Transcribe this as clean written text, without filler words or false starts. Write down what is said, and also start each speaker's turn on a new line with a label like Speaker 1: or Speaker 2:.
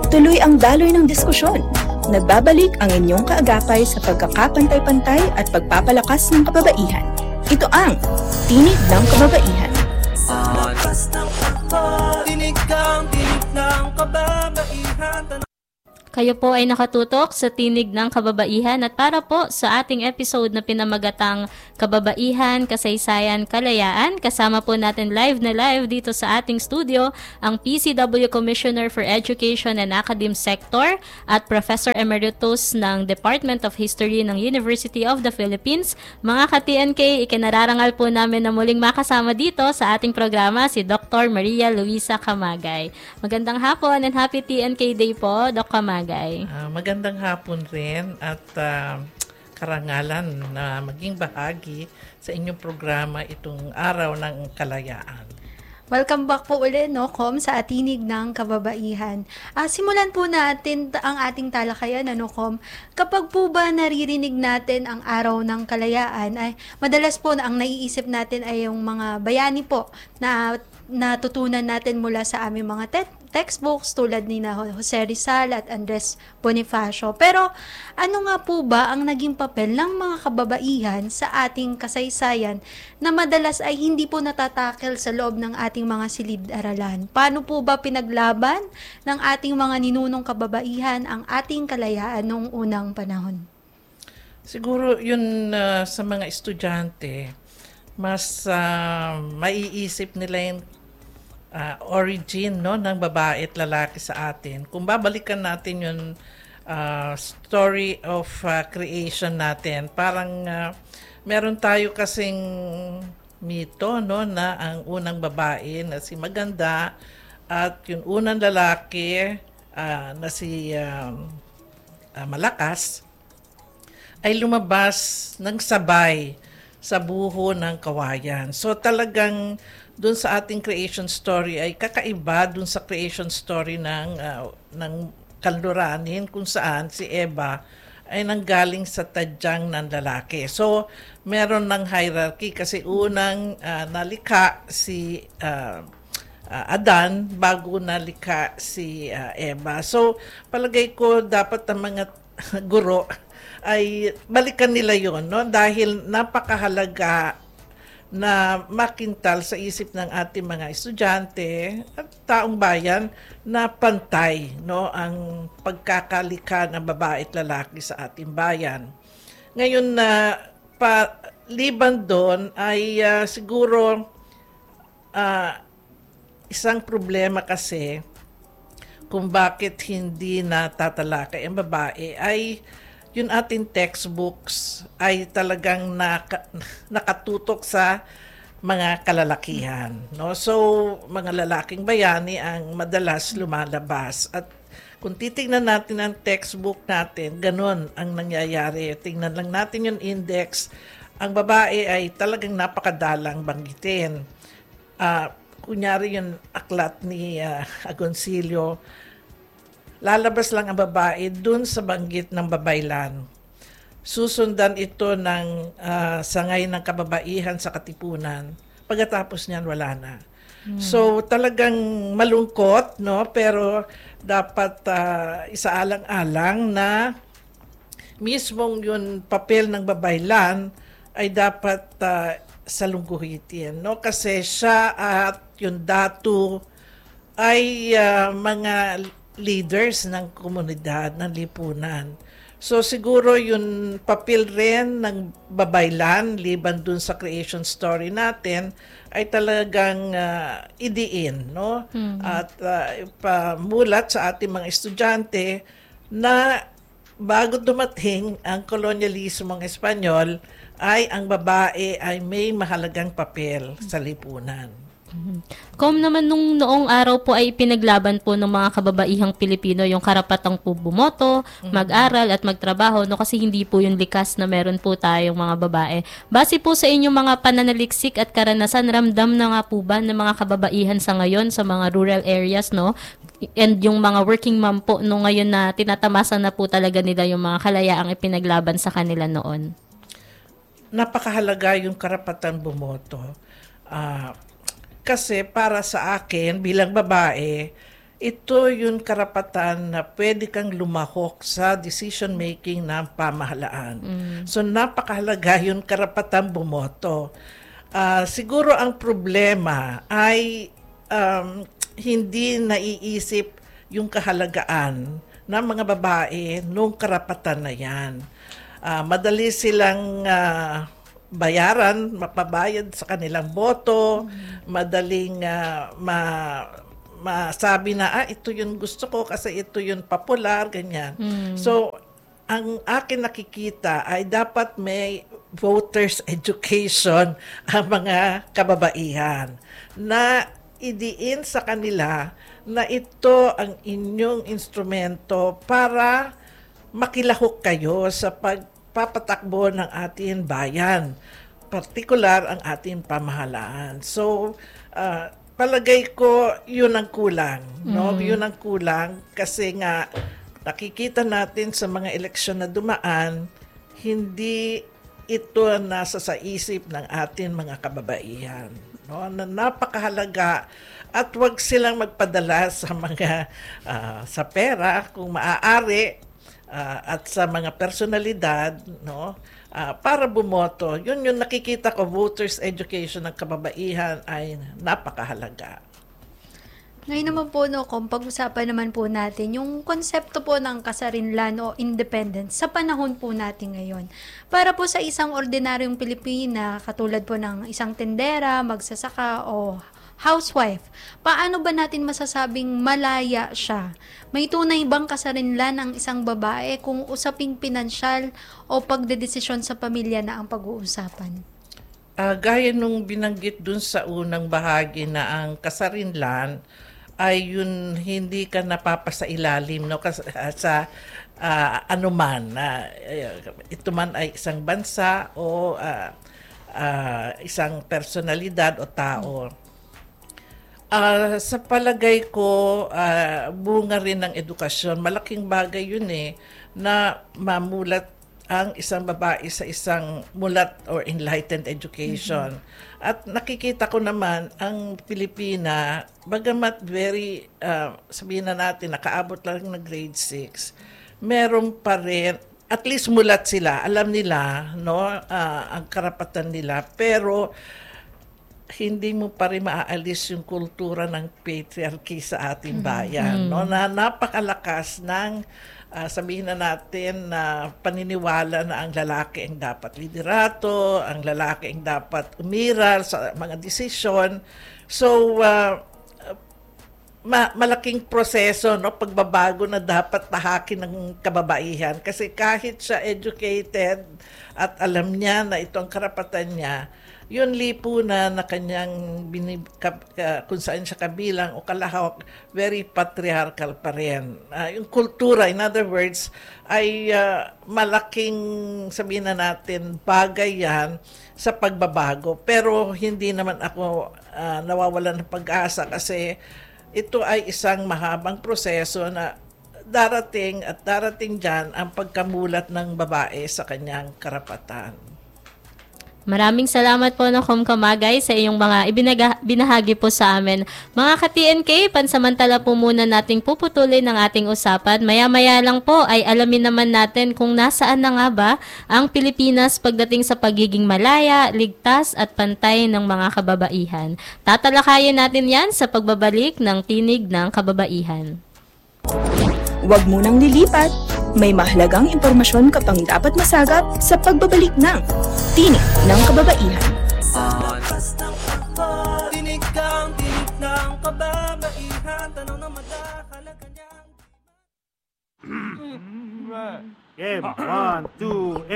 Speaker 1: Tuloy ang daloy ng diskusyon. Nagbabalik ang inyong kaagapay sa pagkakapantay-pantay at pagpapalakas ng kababaihan. Ito ang Tinig ng Kababaihan.
Speaker 2: Kayo po ay nakatutok sa Tinig ng Kababaihan at para po sa ating episode na pinamagatang Kababaihan, Kasaysayan, Kalayaan, kasama po natin live na live dito sa ating studio ang PCW Commissioner for Education and Academe Sector at Professor Emeritus ng Department of History ng University of the Philippines. Mga ka-TNK, ikinararangal po namin na muling makasama dito sa ating programa si Dr. Maria Luisa Camagay. Magandang hapon and happy TNK Day po, Dr. Camagay.
Speaker 3: Magandang hapon rin at karangalan na maging bahagi sa inyong programa itong Araw ng Kalayaan.
Speaker 4: Welcome back po ulit, Com, sa Tinig ng Kababaihan. Simulan po natin ang ating talakayan, Com. Kapag po ba naririnig natin ang Araw ng Kalayaan, ay madalas po na ang naiisip natin ay yung mga bayani po na natutunan natin mula sa aming mga textbooks tulad ni na Jose Rizal at Andres Bonifacio. Pero ano nga po ba ang naging papel ng mga kababaihan sa ating kasaysayan na madalas ay hindi po natatakel sa loob ng ating mga silid-aralan? Paano po ba pinaglaban ng ating mga ninunong kababaihan ang ating kalayaan noong unang panahon?
Speaker 3: Siguro yun sa mga estudyante, mas maiisip nila yung origin ng babae at lalaki sa atin. Kung babalikan natin yung story of creation natin, parang meron tayo kasing mito na ang unang babae na si Maganda at yung unang lalaki na si Malakas ay lumabas ng sabay sa buho ng kawayan. So talagang dun sa ating creation story ay kakaiba dun sa creation story ng kanluranin kung saan si Eva ay nanggaling sa tadyang ng lalaki. So, meron ng hierarchy kasi unang nalikha si Adan bago nalikha si Eva. So, palagay ko dapat ang mga guro ay balikan nila yon, dahil napakahalaga na makintal sa isip ng ating mga estudyante at taong bayan na pantay ang pagkakalikha ng babae at lalaki sa ating bayan. Ngayon na liban doon ay siguro isang problema kasi kung bakit hindi natatalakay ang babae ay yung ating textbooks ay talagang nakatutok sa mga kalalakihan. So, mga lalaking bayani ang madalas lumalabas. At kung titingnan natin ang textbook natin, ganun ang nangyayari. Tingnan lang natin yung index. Ang babae ay talagang napakadalang banggitin. Kunyari yung aklat ni Agoncillo, lalabas lang ang babae dun sa banggit ng babaylan. Susundan ito ng sangay ng kababaihan sa katipunan. Pagkatapos niyan, wala na. So, talagang malungkot, pero dapat isaalang-alang na mismong yung papel ng babaylan ay dapat salungguhitin. Kasi siya at yung datu ay mga leaders ng komunidad, ng lipunan. So siguro yung papel rin ng babaylan, liban dun sa creation story natin, ay talagang idiin, At pamulat sa ating mga estudyante na bago dumating ang kolonyalismong Espanyol, ay ang babae ay may mahalagang papel sa lipunan.
Speaker 2: Naman noong araw po ay pinaglaban po ng mga kababaihang Pilipino yung karapatang po bumoto, mag-aral at magtrabaho, kasi hindi po yung likas na meron po tayong mga babae. Base po sa inyong mga pananaliksik at karanasan, ramdam na nga po ba ng mga kababaihan sa ngayon sa mga rural areas, and yung mga working mom po ngayon na tinatamasa na po talaga nila yung mga kalayaang ipinaglaban sa kanila noon?
Speaker 3: Napakahalaga yung karapatan bumoto. Kasi para sa akin, bilang babae, ito yung karapatan na pwede kang lumahok sa decision making ng pamahalaan. So napakahalaga yung karapatan bumoto. Siguro ang problema ay hindi naiisip yung kahalagaan ng mga babae nung karapatan na yan. Madali silang mapabayad sa kanilang boto, madaling masabi na, ito yung gusto ko kasi ito yung popular, ganyan. So, ang akin nakikita ay dapat may voters education ang mga kababaihan na idiin sa kanila na ito ang inyong instrumento para makilahok kayo sa pagpapatakbo ng ating bayan, partikular ang ating pamahalaan. So, palagay ko yun ang kulang, no? Yun ang kulang kasi nga nakikita natin sa mga eleksyon na dumaan, hindi ito nasa sa isip ng ating mga kababaihan, no? Na napakahalaga at wag silang magpadala sa mga sa pera kung maaari at sa mga personalidad, no? Para bumoto. Yun yung nakikita ko, voters education ng kababaihan ay napakahalaga.
Speaker 4: Ngayon naman po, no, kung pag-usapan naman po natin yung konsepto po ng kasarinlan o independence sa panahon po natin ngayon. Para po sa isang ordinaryong Pilipina, katulad po ng isang tendera, magsasaka o housewife, paano ba natin masasabing malaya siya? May tunay bang kasarinlan ang isang babae kung usaping pinansyal o pagdedesisyon sa pamilya na ang pag-uusapan?
Speaker 3: Gaya nung binanggit dun sa unang bahagi na ang kasarinlan ay yun hindi ka napapasailalim, no, sa anuman. Ito man ay isang bansa o isang personalidad o tao. Sa palagay ko, bunga rin ng edukasyon. Malaking bagay yun na mamulat ang isang babae sa isang mulat or enlightened education. At nakikita ko naman ang Pilipina, bagamat very, sabihin na natin, nakaabot lang ng grade 6, meron pa rin, at least mulat sila, alam nila, no, ang karapatan nila, pero hindi mo pa rin maaalis yung kultura ng patriarchy sa ating bayan, no, na napakalakas ng sabihin na natin na paniniwala na ang lalaki ang dapat liderato, ang lalaki ang dapat umiral sa mga desisyon. So malaking proseso, no, pagbabago na dapat tahakin ng kababaihan kasi kahit siya educated at alam niya na ito ang karapatan niya, yun lipunan na kanyang kung saan siya kabilang o kalahok, very patriarchal pa rin. Yung kultura, in other words, ay malaking, sabihin na natin, bagay yan sa pagbabago. Pero hindi naman ako nawawalan ng pag-asa kasi ito ay isang mahabang proseso na darating dyan ang pagkamulat ng babae sa kanyang karapatan.
Speaker 2: Maraming salamat po ng Kamagay sa iyong mga binahagi po sa amin. Mga ka-TNK, pansamantala po muna nating puputulin ang ating usapan. Maya-maya lang po ay alamin naman natin kung nasaan na nga ba ang Pilipinas pagdating sa pagiging malaya, ligtas at pantay ng mga kababaihan. Tatalakayin natin yan sa pagbabalik ng Tinig ng Kababaihan.
Speaker 1: Huwag munang lilipat. May mahalagang impormasyon ka pang dapat masagap sa pagbabalik ng Tinig ng Kababaihan.
Speaker 5: Tinig ng kababaihan, tanong na madahalaga niyang...
Speaker 6: Game, 1, 2,